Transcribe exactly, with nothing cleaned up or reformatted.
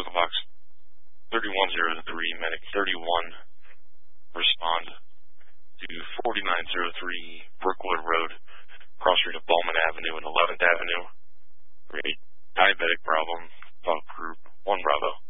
Echo Box thirty-one oh three, Medic thirty-one, respond to forty-nine oh three Brookwood Road, cross street of Ballman Avenue and eleventh Avenue. Rate diabetic problem, thought group one Bravo.